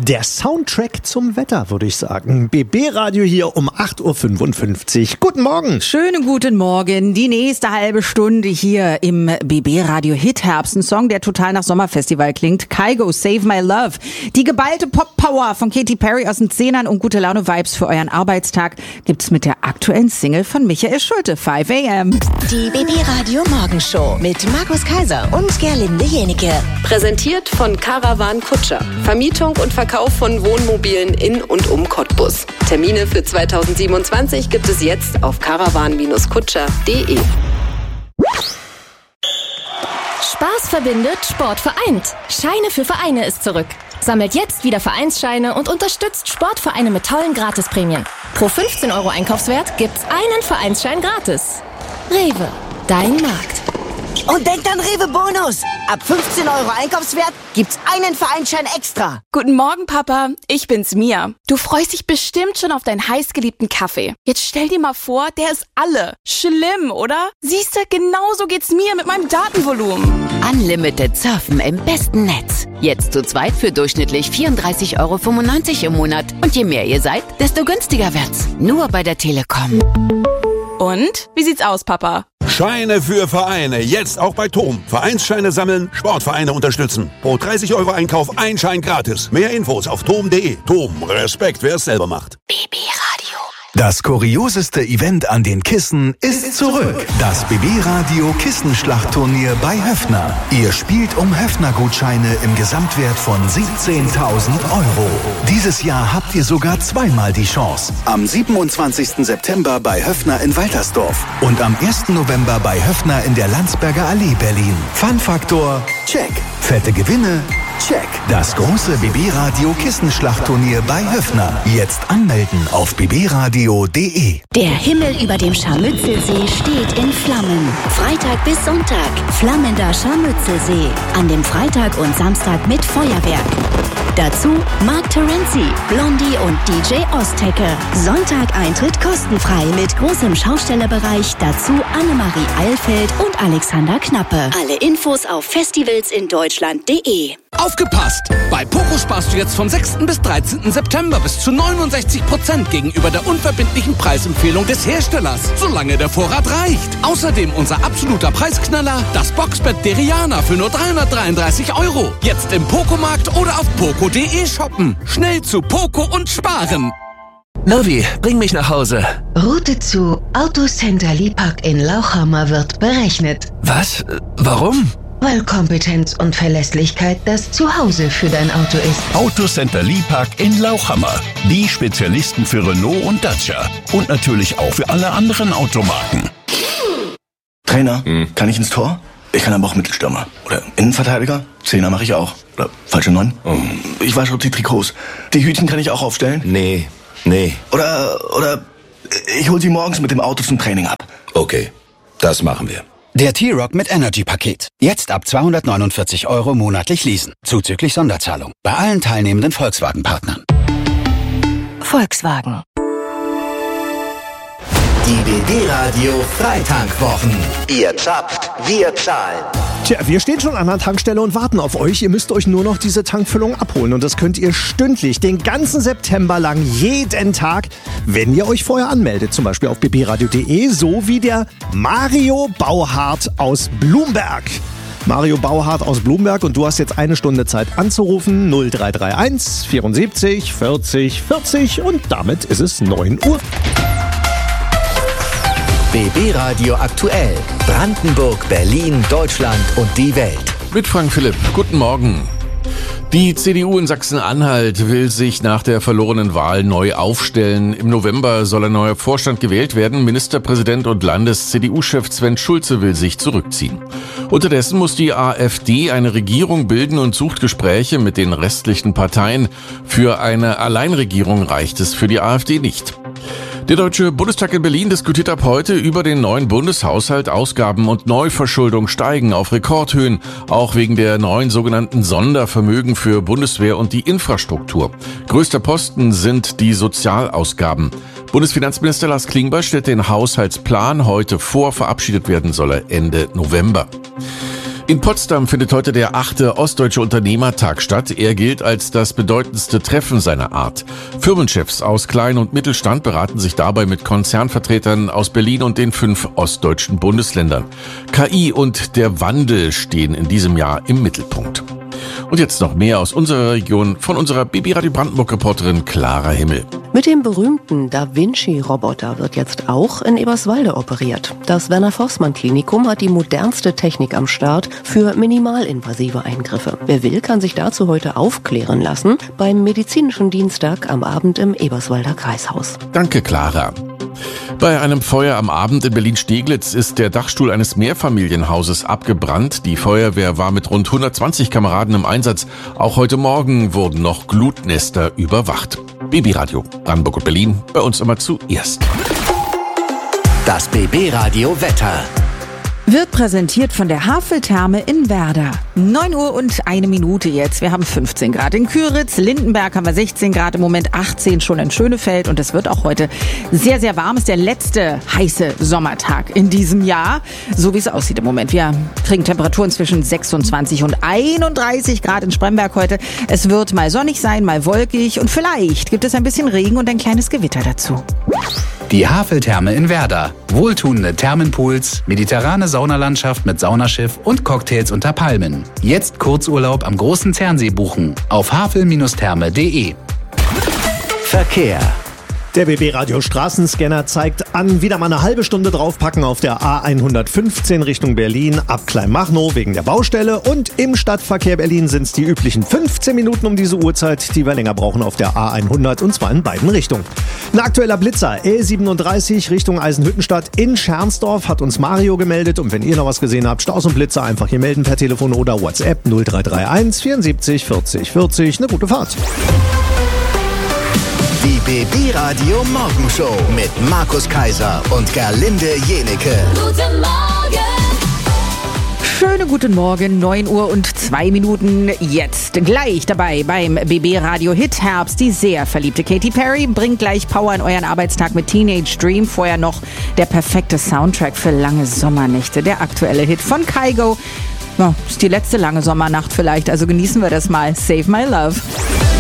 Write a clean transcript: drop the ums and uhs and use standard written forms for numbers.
Der Soundtrack zum Wetter, würde ich sagen. BB Radio hier um 8.55 Uhr. Guten Morgen. Schönen guten Morgen. Die nächste halbe Stunde hier im BB Radio Hit Herbst. Ein Song, der total nach Sommerfestival klingt. Kygo, Save My Love. Die geballte Pop-Power von Katy Perry aus den Zehnern und gute Laune-Vibes für euren Arbeitstag gibt's mit der aktuellen Single von Michael Schulte, 5 AM. Die BB Radio Morgenshow mit Markus Kaiser und Gerlinde Jenike. Präsentiert von Caravan Kutscher. Vermietung und Verkauf von Wohnmobilen in und um Cottbus. Termine für 2027 gibt es jetzt auf caravan-kutscher.de. Spaß verbindet, Sport vereint. Scheine für Vereine ist zurück. Sammelt jetzt wieder Vereinsscheine und unterstützt Sportvereine mit tollen Gratisprämien. Pro 15 € Einkaufswert gibt's einen Vereinsschein gratis. Rewe, dein Markt. Und denkt an Rewe Bonus. Ab 15 € Einkaufswert gibt's einen Vereinsschein extra. Guten Morgen, Papa. Ich bin's, Mia. Du freust dich bestimmt schon auf deinen heißgeliebten Kaffee. Jetzt stell dir mal vor, der ist alle. Schlimm, oder? Siehste, genauso geht's mir mit meinem Datenvolumen. Unlimited Surfen im besten Netz. Jetzt zu zweit für durchschnittlich 34,95 € im Monat. Und je mehr ihr seid, desto günstiger wird's. Nur bei der Telekom. Und? Wie sieht's aus, Papa? Scheine für Vereine, jetzt auch bei TOM. Vereinsscheine sammeln, Sportvereine unterstützen. Pro 30 € Einkauf ein Schein gratis. Mehr Infos auf tom.de. TOM, Respekt, wer es selber macht. BB Radio. Das kurioseste Event an den Kissen ist zurück. Das BB Radio Kissenschlachtturnier bei Höffner. Ihr spielt um Höffner-Gutscheine im Gesamtwert von 17.000 €. Dieses Jahr habt ihr sogar zweimal die Chance. Am 27. September bei Höffner in Waltersdorf und am 1. November bei Höffner in der Landsberger Allee Berlin. Fun-Faktor, check. Fette Gewinne, check. Das große BB Radio Kissenschlachtturnier bei Höffner. Jetzt anmelden auf bbradio.de. Der Himmel über dem Scharmützelsee steht in Flammen. Freitag bis Sonntag. Flammender Scharmützelsee. An dem Freitag und Samstag mit Feuerwerk. Dazu Mark Terenzi, Blondie und DJ Ostecke. Sonntag Eintritt kostenfrei mit großem Schaustellerbereich. Dazu Annemarie Eilfeld und Alexander Knappe. Alle Infos auf festivalsindeutschland.de. Aufgepasst! Bei Poco sparst du jetzt vom 6. bis 13. September bis zu 69% gegenüber der unverbindlichen Preisempfehlung des Herstellers, solange der Vorrat reicht. Außerdem unser absoluter Preisknaller, das Boxbett Deriana für nur 333 €. Jetzt im Poco-Markt oder auf poco.de shoppen. Schnell zu Poco und sparen. Novi, bring mich nach Hause. Route zu Autocenter Lipack in Lauchhammer wird berechnet. Was? Warum? Weil Kompetenz und Verlässlichkeit das Zuhause für dein Auto ist. Autocenter Lipack in Lauchhammer. Die Spezialisten für Renault und Dacia. Und natürlich auch für alle anderen Automarken. Trainer, kann ich ins Tor? Ich kann aber auch Mittelstürmer. Oder Innenverteidiger? Zehner mache ich auch. Oder falsche 9? Ich wasche auch die Trikots. Die Hütchen kann ich auch aufstellen? Nee. Oder ich hol sie morgens mit dem Auto zum Training ab. Okay, das machen wir. Der T-Rock mit Energy-Paket. Jetzt ab 249 € monatlich leasen. Zuzüglich Sonderzahlung. Bei allen teilnehmenden Volkswagen-Partnern. Volkswagen. Die BB Radio Freitankwochen. Ihr zapft, wir zahlen. Tja, wir stehen schon an der Tankstelle und warten auf euch. Ihr müsst euch nur noch diese Tankfüllung abholen. Und das könnt ihr stündlich, den ganzen September lang, jeden Tag, wenn ihr euch vorher anmeldet. Zum Beispiel auf bbradio.de, so wie der Mario Bauhardt aus Blumberg. Mario Bauhardt aus Blumberg, und du hast jetzt eine Stunde Zeit anzurufen. 0331 74 40 40 und damit ist es 9 Uhr. BB Radio aktuell. Brandenburg, Berlin, Deutschland und die Welt. Mit Frank Philipp. Guten Morgen. Die CDU in Sachsen-Anhalt will sich nach der verlorenen Wahl neu aufstellen. Im November soll ein neuer Vorstand gewählt werden. Ministerpräsident und Landes-CDU-Chef Sven Schulze will sich zurückziehen. Unterdessen muss die AfD eine Regierung bilden und sucht Gespräche mit den restlichen Parteien. Für eine Alleinregierung reicht es für die AfD nicht. Der Deutsche Bundestag in Berlin diskutiert ab heute über den neuen Bundeshaushalt. Ausgaben und Neuverschuldung steigen auf Rekordhöhen, auch wegen der neuen sogenannten Sondervermögen für Bundeswehr und die Infrastruktur. Größter Posten sind die Sozialausgaben. Bundesfinanzminister Lars Klingbeil stellt den Haushaltsplan heute vor. Verabschiedet werden soll er Ende November. In Potsdam findet heute der 8. Ostdeutsche Unternehmertag statt. Er gilt als das bedeutendste Treffen seiner Art. Firmenchefs aus Klein- und Mittelstand beraten sich dabei mit Konzernvertretern aus Berlin und den 5 ostdeutschen Bundesländern. KI und der Wandel stehen in diesem Jahr im Mittelpunkt. Und jetzt noch mehr aus unserer Region von unserer BB Radio Brandenburg-Reporterin Clara Himmel. Mit dem berühmten Da Vinci-Roboter wird jetzt auch in Eberswalde operiert. Das Werner-Forssmann-Klinikum hat die modernste Technik am Start für minimalinvasive Eingriffe. Wer will, kann sich dazu heute aufklären lassen beim medizinischen Dienstag am Abend im Eberswalder Kreishaus. Danke, Clara. Bei einem Feuer am Abend in Berlin-Steglitz ist der Dachstuhl eines Mehrfamilienhauses abgebrannt. Die Feuerwehr war mit rund 120 Kameraden im Einsatz. Auch heute Morgen wurden noch Glutnester überwacht. BB Radio Brandenburg und Berlin, bei uns immer zuerst. Das BB Radio Wetter. Wird präsentiert von der Haveltherme in Werder. 9 Uhr und 1 Minute jetzt. Wir haben 15 Grad in Küritz, Lindenberg haben wir 16 Grad, im Moment 18 schon in Schönefeld. Und es wird auch heute sehr, sehr warm. Es ist der letzte heiße Sommertag in diesem Jahr. So wie es aussieht im Moment. Wir kriegen Temperaturen zwischen 26 und 31 Grad in Spremberg heute. Es wird mal sonnig sein, mal wolkig. Und vielleicht gibt es ein bisschen Regen und ein kleines Gewitter dazu. Die Haveltherme in Werder. Wohltuende Thermenpools, mediterrane Saunalandschaft mit Saunaschiff und Cocktails unter Palmen. Jetzt Kurzurlaub am Großen Zernsee buchen auf havel-therme.de. Verkehr. Der BB Radio Straßenscanner zeigt an, wieder mal eine halbe Stunde draufpacken auf der A115 Richtung Berlin ab Kleinmachnow wegen der Baustelle, und im Stadtverkehr Berlin sind es die üblichen 15 Minuten um diese Uhrzeit, die wir länger brauchen auf der A100, und zwar in beiden Richtungen. Ein aktueller Blitzer, E37 Richtung Eisenhüttenstadt in Schernsdorf, hat uns Mario gemeldet, und wenn ihr noch was gesehen habt, Staus und Blitzer, einfach hier melden per Telefon oder WhatsApp 0331 74 40 40. Eine gute Fahrt. Die BB Radio Morgenshow mit Markus Kaiser und Gerlinde Jenecke. Guten Morgen! Schönen guten Morgen, 9 Uhr und 2 Minuten. Jetzt gleich dabei beim BB Radio Hit Herbst. Die sehr verliebte Katy Perry bringt gleich Power in euren Arbeitstag mit Teenage Dream. Vorher noch der perfekte Soundtrack für lange Sommernächte. Der aktuelle Hit von Kygo. Ja, ist die letzte lange Sommernacht vielleicht, also genießen wir das mal. Save My Love.